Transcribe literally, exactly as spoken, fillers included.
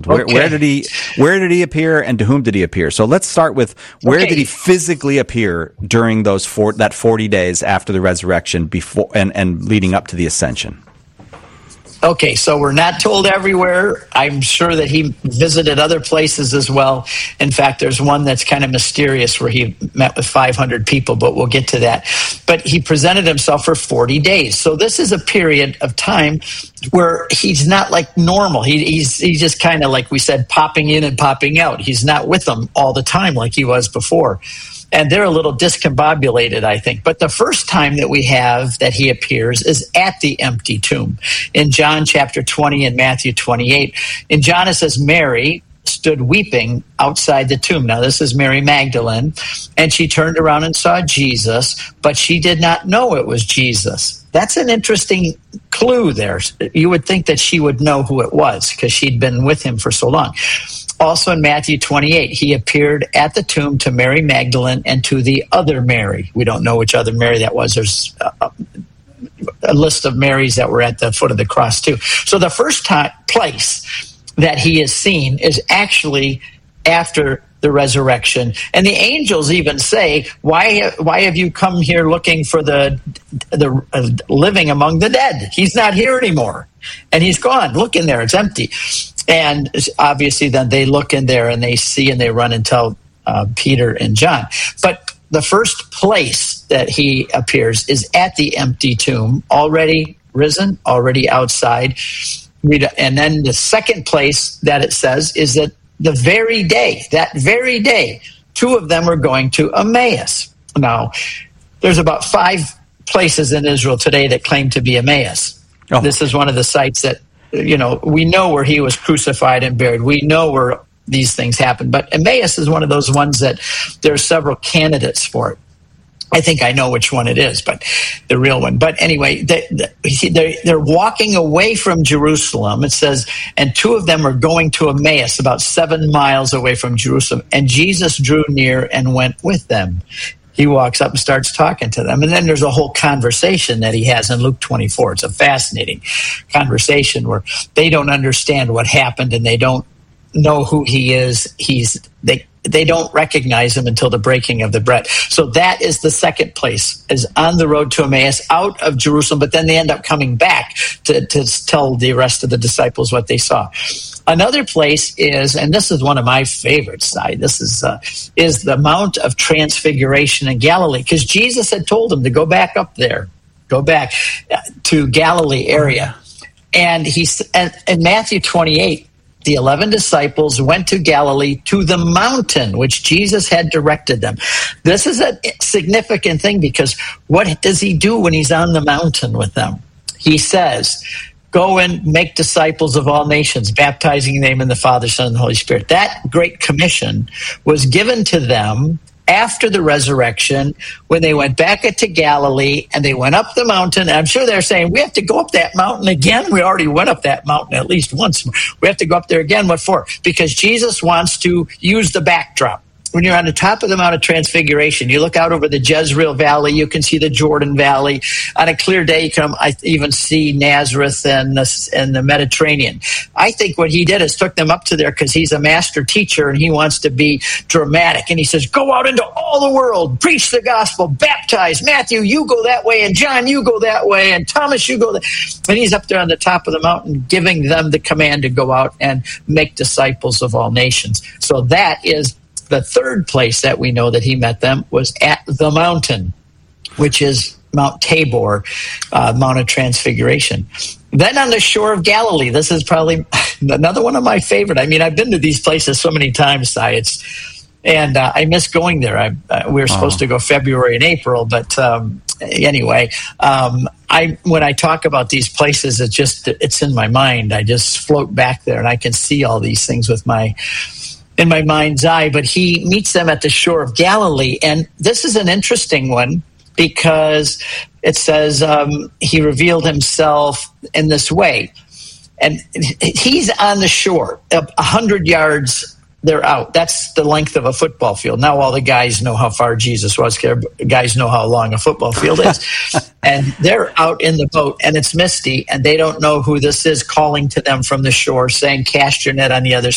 Where, okay. where did he where did he appear, and to whom did he appear? So let's start with where okay. did he physically appear during those four, that forty days after the resurrection, before and, and leading up to the ascension? Okay, so we're not told everywhere. I'm sure that he visited other places as well. In fact, there's one that's kind of mysterious where he met with five hundred people, but we'll get to that. But he presented himself for forty days. So this is a period of time where he's not like normal. He, he's, he's just kind of, like we said, popping in and popping out. He's not with them all the time like he was before. And they're a little discombobulated, I think. But the first time that we have that he appears is at the empty tomb. In John chapter twenty and Matthew twenty-eight. In John it says, Mary stood weeping outside the tomb. Now this is Mary Magdalene. And she turned around and saw Jesus, but she did not know it was Jesus. That's an interesting clue there. You would think that she would know who it was because she'd been with him for so long. Also in Matthew twenty-eight, he appeared at the tomb to Mary Magdalene and to the other Mary. We don't know which other Mary that was. There's a, a list of Marys that were at the foot of the cross too. So the first time, place that he is seen is actually after the resurrection. And the angels even say, why, why have you come here looking for the, the uh, living among the dead? He's not here anymore. And he's gone. Look in there. It's empty. And obviously then they look in there and they see and they run and tell uh, Peter and John. But the first place that he appears is at the empty tomb, already risen, already outside. And then the second place that it says is that the very day, that very day, two of them were going to Emmaus. Now, there's about five places in Israel today that claim to be Emmaus. Oh. This is one of the sites that, you know, we know where he was crucified and buried. We know where these things happened. But Emmaus is one of those ones that there are several candidates for it. I think I know which one it is, but the real one. But anyway, they, they, they're walking away from Jerusalem. It says, and two of them are going to Emmaus, about seven miles away from Jerusalem. And Jesus drew near and went with them. He walks up and starts talking to them. And then there's a whole conversation that he has in Luke twenty-four. It's a fascinating conversation where they don't understand what happened and they don't know who he is. He's they they don't recognize him until the breaking of the bread. So that is the second place, is on the road to Emmaus, out of Jerusalem, but then they end up coming back to, to tell the rest of the disciples what they saw. Another place is, and this is one of my favorites, side. This is uh, is the Mount of Transfiguration in Galilee, because Jesus had told them to go back up there, go back to Galilee area, and he's and in Matthew twenty-eight. The eleven disciples went to Galilee to the mountain which Jesus had directed them. This is a significant thing because what does he do when he's on the mountain with them? He says, go and make disciples of all nations, baptizing the name of the Father, Son, and the Holy Spirit. That great commission was given to them after the resurrection, when they went back to Galilee and they went up the mountain. And I'm sure they're saying, we have to go up that mountain again. We already went up that mountain at least once. We have to go up there again. What for? Because Jesus wants to use the backdrop. When you're on the top of the Mount of Transfiguration, you look out over the Jezreel Valley, you can see the Jordan Valley. On a clear day, you can even see Nazareth and the, and the Mediterranean. I think what he did is took them up to there because he's a master teacher and he wants to be dramatic. And he says, go out into all the world, preach the gospel, baptize. Matthew, you go that way, and John, you go that way, and Thomas, you go that. And he's up there on the top of the mountain giving them the command to go out and make disciples of all nations. So that is the third place that we know that he met them, was at the mountain, which is Mount Tabor, uh, Mount of Transfiguration. Then on the shore of Galilee, this is probably another one of my favorite. I mean, I've been to these places so many times, Si, it's, and uh, I miss going there. I, uh, we were supposed oh. to go February and April, but um, anyway, um, I when I talk about these places, it just it's in my mind. I just float back there, and I can see all these things with my in my mind's eye. But he meets them at the shore of Galilee, and this is an interesting one because it says um, he revealed himself in this way, and he's on the shore, a hundred yards. They're out. That's the length of a football field. Now all the guys know how far Jesus was. Guys know how long a football field is. And they're out in the boat, and it's misty, and they don't know who this is calling to them from the shore, saying, cast your net on the other